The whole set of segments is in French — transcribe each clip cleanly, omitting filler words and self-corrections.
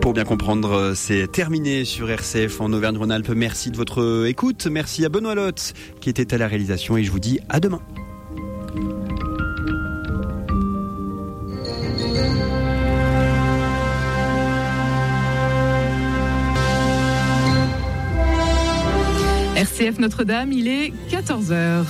Pour bien comprendre, c'est terminé sur RCF en Auvergne-Rhône-Alpes. Merci de votre écoute. Merci à Benoît Lotte qui était à la réalisation et je vous dis à demain. RCF Notre-Dame, il est 14h.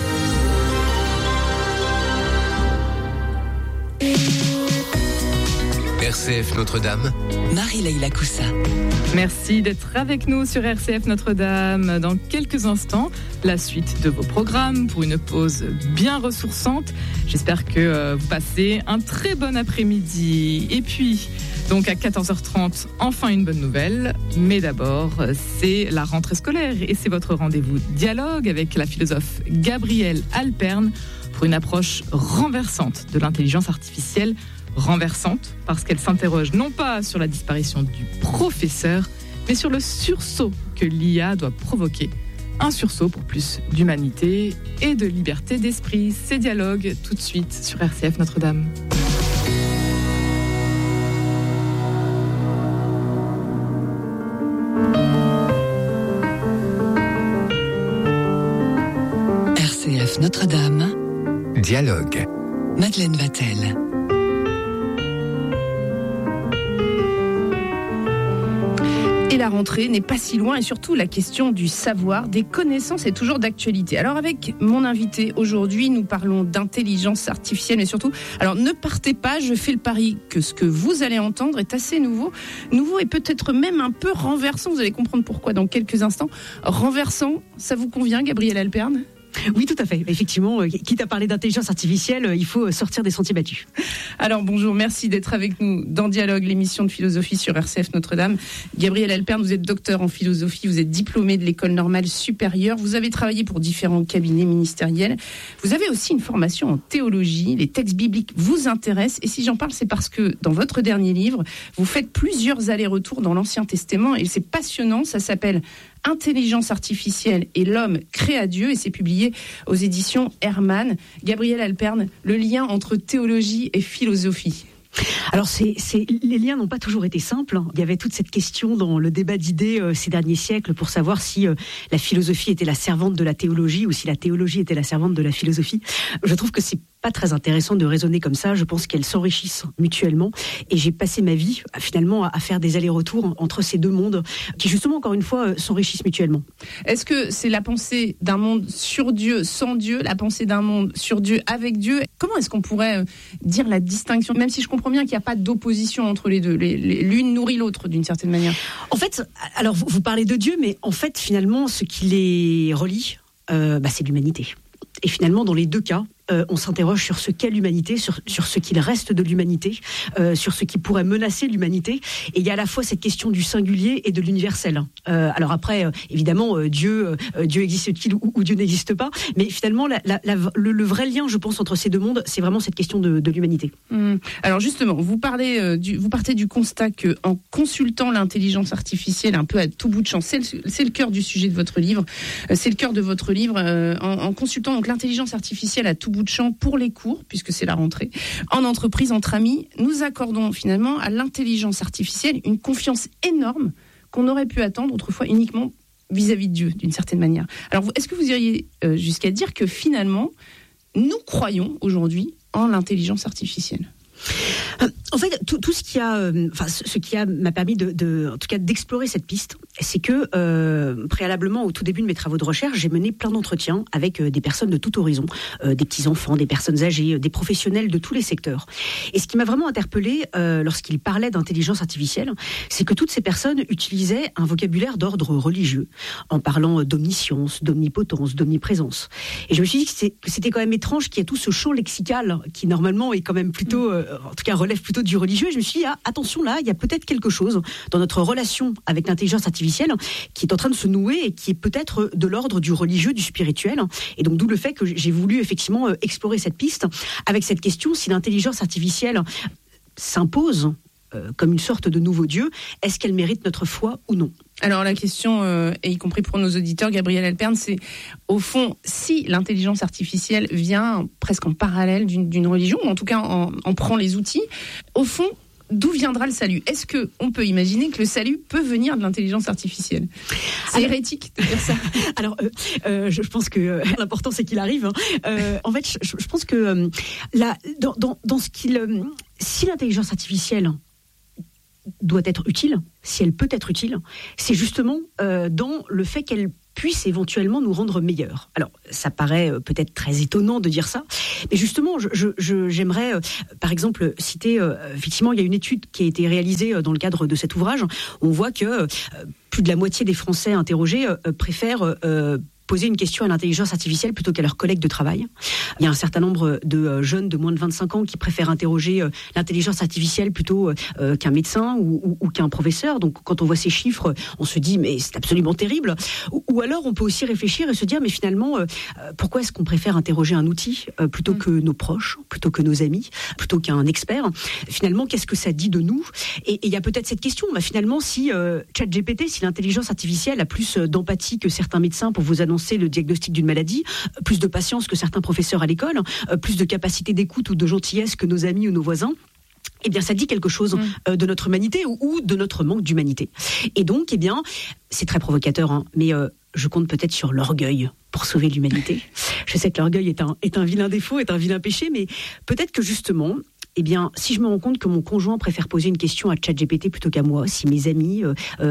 RCF Notre-Dame, Marie-Leïla Coussa. Merci d'être avec nous sur RCF Notre-Dame. Dans quelques instants, la suite de vos programmes pour une pause bien ressourçante. J'espère que vous passez un très bon après-midi. Et puis, donc à 14h30, enfin une bonne nouvelle. Mais d'abord, c'est la rentrée scolaire et c'est votre rendez-vous dialogue avec la philosophe Gabrielle Alperne pour une approche renversante de l'intelligence artificielle. Renversante parce qu'elle s'interroge non pas sur la disparition du professeur, mais sur le sursaut que l'IA doit provoquer. Un sursaut pour plus d'humanité et de liberté d'esprit. Ces dialogues tout de suite sur RCF Notre-Dame. RCF Notre-Dame. dialogue. Madeleine Vatel. Et la rentrée n'est pas si loin et surtout la question du savoir, des connaissances est toujours d'actualité. Alors avec mon invité aujourd'hui, nous parlons d'intelligence artificielle mais surtout, alors ne partez pas, je fais le pari que ce que vous allez entendre est assez nouveau et peut-être même un peu renversant, vous allez comprendre pourquoi dans quelques instants. Renversant, ça vous convient Gabrielle Alperne ? Oui, tout à fait. Effectivement, quitte à parler d'intelligence artificielle, il faut sortir des sentiers battus. Alors bonjour, merci d'être avec nous dans Dialogue, l'émission de philosophie sur RCF Notre-Dame. Gabrielle Alperne, vous êtes docteur en philosophie, vous êtes diplômée de l'École normale supérieure, vous avez travaillé pour différents cabinets ministériels. Vous avez aussi une formation en théologie, les textes bibliques vous intéressent. Et si j'en parle, c'est parce que dans votre dernier livre, vous faites plusieurs allers-retours dans l'Ancien Testament et c'est passionnant, ça s'appelle Intelligence artificielle et l'homme créa Dieu et c'est publié aux éditions Hermann. Gabrielle Alperne, le lien entre théologie et philosophie. Alors, les liens n'ont pas toujours été simples. Il y avait toute cette question dans le débat d'idées ces derniers siècles pour savoir si la philosophie était la servante de la théologie ou si la théologie était la servante de la philosophie. Je trouve que c'est pas très intéressant de raisonner comme ça. Je pense qu'elles s'enrichissent mutuellement. Et j'ai passé ma vie, finalement, à faire des allers-retours entre ces deux mondes qui, justement, encore une fois, s'enrichissent mutuellement. Est-ce que c'est la pensée d'un monde sur Dieu, sans Dieu, la pensée d'un monde sur Dieu, avec Dieu ? Comment est-ce qu'on pourrait dire la distinction ? Même si je comprends bien qu'il n'y a pas d'opposition entre les deux. L'une nourrit l'autre, d'une certaine manière. En fait, alors vous parlez de Dieu, mais en fait, finalement, ce qui les relie, c'est l'humanité. Et finalement, dans les deux cas, on s'interroge sur ce qu'est l'humanité, sur ce qu'il reste de l'humanité, sur ce qui pourrait menacer l'humanité. Et il y a à la fois cette question du singulier et de l'universel. Alors après, évidemment, Dieu existe-t-il ou Dieu n'existe pas. Mais finalement, le vrai lien, je pense, entre ces deux mondes, c'est vraiment cette question de l'humanité. Alors justement, vous partez du constat que en consultant l'intelligence artificielle un peu à tout bout de champ, c'est le cœur du sujet de votre livre. C'est le cœur de votre livre. En consultant donc l'intelligence artificielle à tout bout de champ pour les cours, puisque c'est la rentrée, en entreprise, entre amis, nous accordons finalement à l'intelligence artificielle une confiance énorme qu'on aurait pu attendre autrefois uniquement vis-à-vis de Dieu, d'une certaine manière. Alors, est-ce que vous iriez jusqu'à dire que finalement, nous croyons aujourd'hui en l'intelligence artificielle ? En fait, tout ce qui m'a permis en tout cas d'explorer cette piste, c'est que préalablement au tout début de mes travaux de recherche, j'ai mené plein d'entretiens avec des personnes de tout horizon, des petits enfants, des personnes âgées, des professionnels de tous les secteurs. Et ce qui m'a vraiment interpellée lorsqu'ils parlaient d'intelligence artificielle, c'est que toutes ces personnes utilisaient un vocabulaire d'ordre religieux, en parlant d'omniscience, d'omnipotence, d'omniprésence. Et je me suis dit que c'était quand même étrange qu'il y ait tout ce champ lexical qui normalement est quand même plutôt en tout cas relève plutôt du religieux. Et je me suis dit, attention là, il y a peut-être quelque chose dans notre relation avec l'intelligence artificielle qui est en train de se nouer et qui est peut-être de l'ordre du religieux, du spirituel. Et donc d'où le fait que j'ai voulu effectivement explorer cette piste avec cette question, si l'intelligence artificielle s'impose comme une sorte de nouveau Dieu, est-ce qu'elle mérite notre foi ou non ? Alors la question, et y compris pour nos auditeurs, Gabrielle Alperne, c'est au fond, si l'intelligence artificielle vient presque en parallèle d'une religion, ou en tout cas en prend les outils, au fond, d'où viendra le salut? Est-ce qu'on peut imaginer que le salut peut venir de l'intelligence artificielle? C'est hérétique de dire ça. Alors, je pense que l'important c'est qu'il arrive. En fait, je pense que dans ce qu'il, si l'intelligence artificielle doit être utile, si elle peut être utile, c'est justement dans le fait qu'elle puisse éventuellement nous rendre meilleurs. Alors, ça paraît peut-être très étonnant de dire ça, mais justement, j'aimerais, par exemple, citer, effectivement, il y a une étude qui a été réalisée dans le cadre de cet ouvrage. On voit que plus de la moitié des Français interrogés préfèrent poser une question à l'intelligence artificielle plutôt qu'à leurs collègues de travail. Il y a un certain nombre de jeunes de moins de 25 ans qui préfèrent interroger l'intelligence artificielle plutôt qu'un médecin ou qu'un professeur. Donc quand on voit ces chiffres, on se dit mais c'est absolument terrible. Ou alors on peut aussi réfléchir et se dire mais finalement pourquoi est-ce qu'on préfère interroger un outil plutôt que nos proches, plutôt que nos amis, plutôt qu'un expert? Finalement, qu'est-ce que ça dit de nous? Et il y a peut-être cette question, finalement si ChatGPT, si l'intelligence artificielle a plus d'empathie que certains médecins pour vous annoncer le diagnostic d'une maladie, plus de patience que certains professeurs à l'école, plus de capacité d'écoute ou de gentillesse que nos amis ou nos voisins, eh bien, ça dit quelque chose de notre humanité ou de notre manque d'humanité. Et donc, eh bien, c'est très provocateur, mais je compte peut-être sur l'orgueil pour sauver l'humanité. Je sais que l'orgueil est un vilain défaut, est un vilain péché, mais peut-être que justement, eh bien, si je me rends compte que mon conjoint préfère poser une question à ChatGPT plutôt qu'à moi, si mes amis,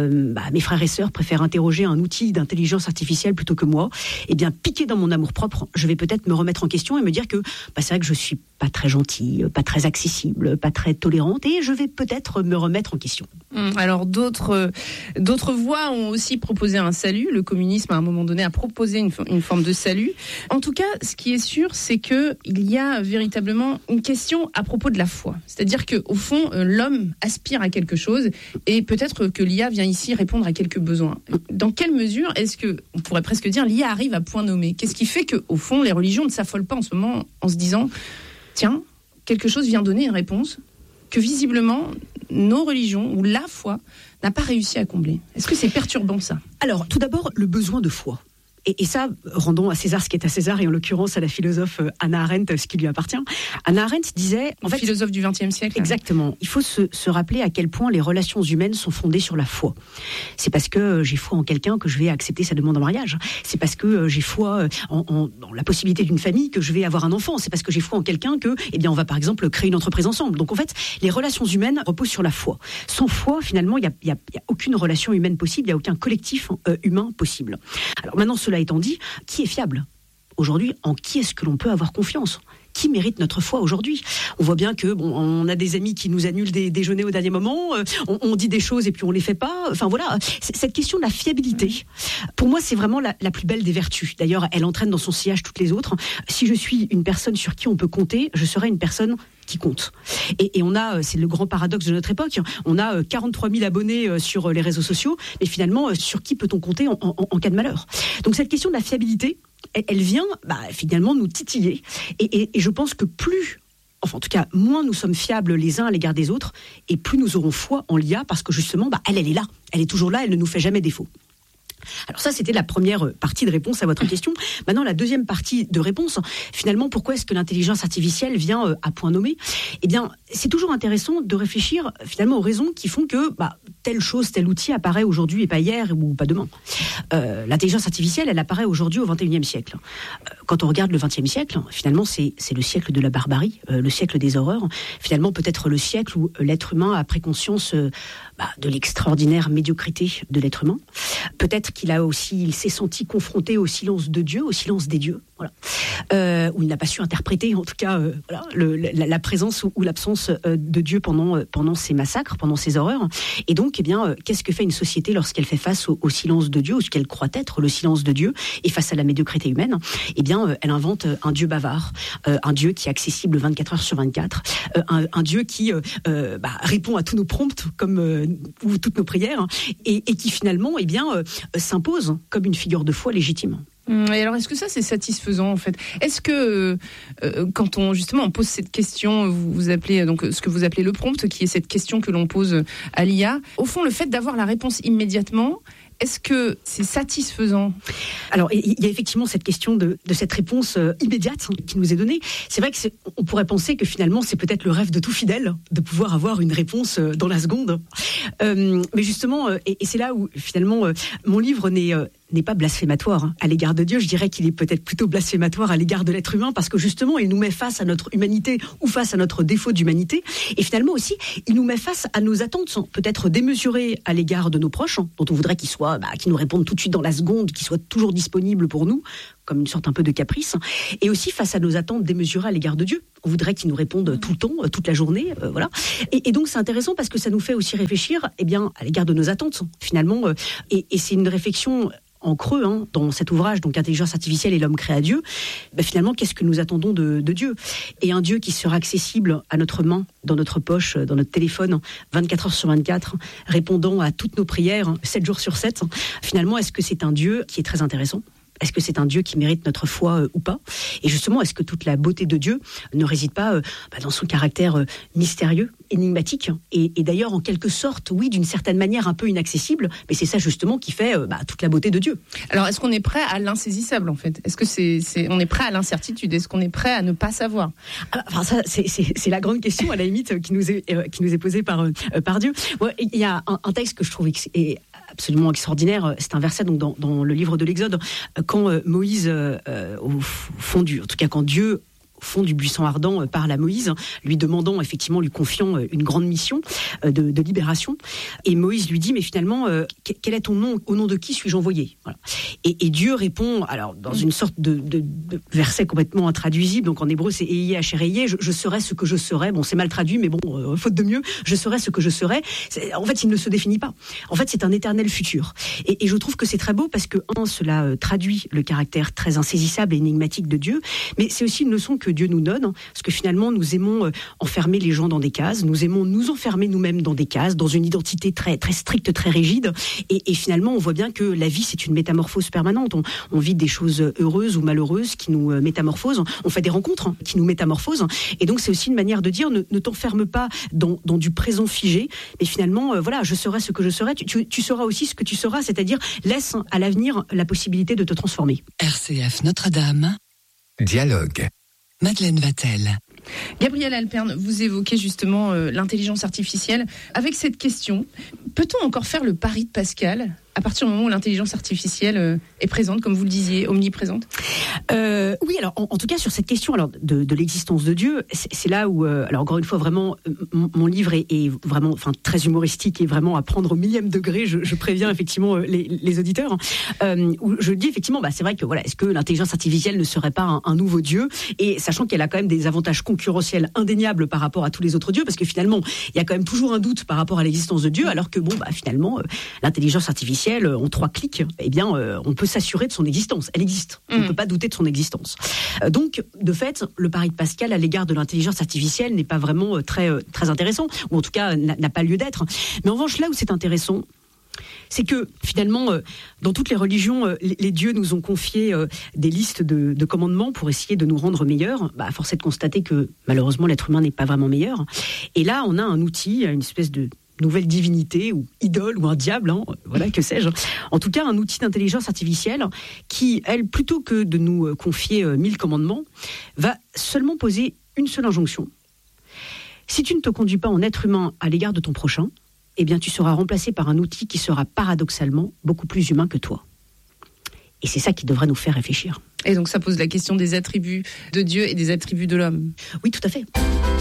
mes frères et sœurs préfèrent interroger un outil d'intelligence artificielle plutôt que moi, eh bien, piqué dans mon amour-propre, je vais peut-être me remettre en question et me dire que c'est vrai que je suis pas très gentille, pas très accessible, pas très tolérante, et je vais peut-être me remettre en question. Alors d'autres voix ont aussi proposé un salut. Le communisme, à un moment donné, a proposé une forme de salut. En tout cas, ce qui est sûr, c'est que il y a véritablement une question à propos de la foi. C'est-à-dire que au fond, l'homme aspire à quelque chose, et peut-être que l'IA vient ici répondre à quelques besoins. Dans quelle mesure est-ce que, on pourrait presque dire, l'IA arrive à point nommé? Qu'est-ce qui fait que, au fond, les religions ne s'affolent pas en ce moment en se disant, tiens, quelque chose vient donner une réponse que visiblement nos religions ou la foi n'a pas réussi à combler? Est-ce que c'est perturbant, ça? Alors, tout d'abord, le besoin de foi. Et ça, rendons à César ce qui est à César, et en l'occurrence à la philosophe Hannah Arendt ce qui lui appartient. Hannah Arendt disait... philosophe du XXe siècle. Exactement. Il faut se rappeler à quel point les relations humaines sont fondées sur la foi. C'est parce que j'ai foi en quelqu'un que je vais accepter sa demande en mariage. C'est parce que j'ai foi en la possibilité d'une famille que je vais avoir un enfant. C'est parce que j'ai foi en quelqu'un que, eh bien, on va par exemple créer une entreprise ensemble. Donc en fait, les relations humaines reposent sur la foi. Sans foi, finalement, il y a aucune relation humaine possible, il y a aucun collectif humain possible. Alors maintenant, cela étant dit, qui est fiable? Aujourd'hui, en qui est-ce que l'on peut avoir confiance? Qui mérite notre foi aujourd'hui? On voit bien que on a des amis qui nous annulent des déjeuners au dernier moment, on dit des choses et puis on les fait pas. Enfin voilà, cette question de la fiabilité, pour moi, c'est vraiment la plus belle des vertus. D'ailleurs, elle entraîne dans son sillage toutes les autres. Si je suis une personne sur qui on peut compter, je serai une personne qui compte. Et on a, c'est le grand paradoxe de notre époque, on a 43 000 abonnés sur les réseaux sociaux, mais finalement, sur qui peut-on compter en cas de malheur? Donc cette question de la fiabilité, elle vient finalement nous titiller. Et je pense que en tout cas, moins nous sommes fiables les uns à l'égard des autres, et plus nous aurons foi en l'IA, parce que justement, elle est là. Elle est toujours là, elle ne nous fait jamais défaut. Alors ça, c'était la première partie de réponse à votre question. Maintenant, la deuxième partie de réponse, finalement, pourquoi est-ce que l'intelligence artificielle vient à point nommé? Eh bien, c'est toujours intéressant de réfléchir finalement aux raisons qui font que telle chose, tel outil apparaît aujourd'hui et pas hier ou pas demain. L'intelligence artificielle, elle apparaît aujourd'hui au XXIe siècle. Quand on regarde le XXe siècle, finalement, c'est le siècle de la barbarie, le siècle des horreurs. Finalement, peut-être le siècle où l'être humain a pris conscience de l'extraordinaire médiocrité de l'être humain. Peut-être il s'est senti confronté au silence de Dieu, au silence des dieux, voilà. Où il n'a pas su interpréter, en tout cas, la présence ou l'absence de Dieu pendant ces massacres, pendant ces horreurs. Et donc, qu'est-ce que fait une société lorsqu'elle fait face au silence de Dieu, ou ce qu'elle croit être le silence de Dieu, et face à la médiocrité humaine? Elle invente un Dieu bavard, un Dieu qui est accessible 24 heures sur 24, un Dieu qui répond à tous nos prompts ou toutes nos prières, et qui finalement s'impose comme une figure de foi légitime. Et alors, est-ce que ça, c'est satisfaisant, en fait? Est-ce que, quand on pose cette question, vous appelez donc ce que vous appelez le prompt, qui est cette question que l'on pose à l'IA, au fond, le fait d'avoir la réponse immédiatement, est-ce que c'est satisfaisant ? Alors, il y a effectivement cette question de cette réponse immédiate qui nous est donnée. C'est vrai qu'on pourrait penser que finalement, c'est peut-être le rêve de tout fidèle de pouvoir avoir une réponse dans la seconde. Mais justement, et c'est là où finalement, mon livre n'est pas blasphématoire à l'égard de Dieu. Je dirais qu'il est peut-être plutôt blasphématoire à l'égard de l'être humain parce que justement, il nous met face à notre humanité ou face à notre défaut d'humanité. Et finalement aussi, il nous met face à nos attentes peut-être démesurées à l'égard de nos proches, dont on voudrait qu'ils nous répondent tout de suite dans la seconde, qu'ils soient toujours disponibles pour nous, comme une sorte un peu de caprice. Et aussi face à nos attentes démesurées à l'égard de Dieu. On voudrait qu'ils nous répondent tout le temps, toute la journée, voilà. Et donc c'est intéressant parce que ça nous fait aussi réfléchir, à l'égard de nos attentes, finalement. Et c'est une réflexion en creux, dans cet ouvrage, donc Intelligence artificielle et l'homme créé à Dieu, finalement, qu'est-ce que nous attendons de Dieu ? Et un Dieu qui sera accessible à notre main, dans notre poche, dans notre téléphone, 24 heures sur 24, répondant à toutes nos prières, 7 jours sur 7. Finalement, est-ce que c'est un Dieu qui est très intéressant ? Est-ce que c'est un Dieu qui mérite notre foi ou pas ? Et justement, est-ce que toute la beauté de Dieu ne réside pas dans son caractère mystérieux, énigmatique et d'ailleurs, en quelque sorte, oui, d'une certaine manière un peu inaccessible, mais c'est ça justement qui fait toute la beauté de Dieu. Alors, est-ce qu'on est prêt à l'insaisissable, en fait ? Est-ce que on est prêt à l'incertitude ? Est-ce qu'on est prêt à ne pas savoir ? Enfin, ça, c'est la grande question, à la limite, qui nous est posée par Dieu. Il y a un texte que je trouve absolument extraordinaire. C'est un verset donc dans le livre de l'Exode, quand Moïse quand Dieu au fond du buisson ardent parle à Moïse, lui demandant, effectivement, lui confiant une grande mission de libération. Et Moïse lui dit, mais finalement, quel est ton nom ? Au nom de qui suis-je envoyé ? Voilà. Et Dieu répond, alors dans une sorte de verset complètement intraduisible, donc en hébreu c'est Eyeh Asher Eyeh, je serai ce que je serai. Bon, c'est mal traduit, mais bon, faute de mieux, je serai ce que je serai. En fait, il ne se définit pas. En fait, c'est un éternel futur. Et je trouve que c'est très beau parce que, cela traduit le caractère très insaisissable et énigmatique de Dieu, mais c'est aussi une leçon que Dieu nous donne, parce que finalement nous aimons enfermer les gens dans des cases, nous aimons nous enfermer nous-mêmes dans des cases, dans une identité très, très stricte, très rigide, et finalement on voit bien que la vie c'est une métamorphose permanente, on vit des choses heureuses ou malheureuses qui nous métamorphosent, on fait des rencontres qui nous métamorphosent, et donc c'est aussi une manière de dire ne t'enferme pas dans du présent figé, mais finalement je serai ce que je serai, tu seras aussi ce que tu seras, c'est-à-dire laisse à l'avenir la possibilité de te transformer. RCF Notre-Dame. Dialogue. Madeleine Vatel. Gabrielle Alperne, vous évoquez justement l'intelligence artificielle. Avec cette question, peut-on encore faire le pari de Pascal à partir du moment où l'intelligence artificielle est présente, comme vous le disiez, omniprésente ? Oui, alors en tout cas sur cette question de l'existence de Dieu, c'est là où, alors encore une fois, vraiment, mon livre est vraiment très humoristique et vraiment à prendre au millième degré, je préviens effectivement les auditeurs, où je dis effectivement, c'est vrai que est-ce que l'intelligence artificielle ne serait pas un nouveau Dieu, et sachant qu'elle a quand même des avantages concurrentiels indéniables par rapport à tous les autres dieux, parce que finalement, il y a quand même toujours un doute par rapport à l'existence de Dieu, alors que finalement, l'intelligence artificielle, en 3 clics, on peut s'assurer de son existence. Elle existe. On ne peut pas douter de son existence. Donc, de fait, le pari de Pascal à l'égard de l'intelligence artificielle n'est pas vraiment très, très intéressant, ou en tout cas n'a pas lieu d'être. Mais en revanche, là où c'est intéressant, c'est que finalement, dans toutes les religions, les dieux nous ont confié des listes de commandements pour essayer de nous rendre meilleurs. Force est de constater que malheureusement l'être humain n'est pas vraiment meilleur. Et là, on a un outil, une espèce de nouvelle divinité ou idole ou un diable, que sais-je. En tout cas, un outil d'intelligence artificielle qui, elle, plutôt que de nous confier 1000 commandements, va seulement poser une seule injonction. Si tu ne te conduis pas en être humain à l'égard de ton prochain, tu seras remplacé par un outil qui sera paradoxalement beaucoup plus humain que toi. Et c'est ça qui devrait nous faire réfléchir. Et donc ça pose la question des attributs de Dieu et des attributs de l'homme. Oui, tout à fait.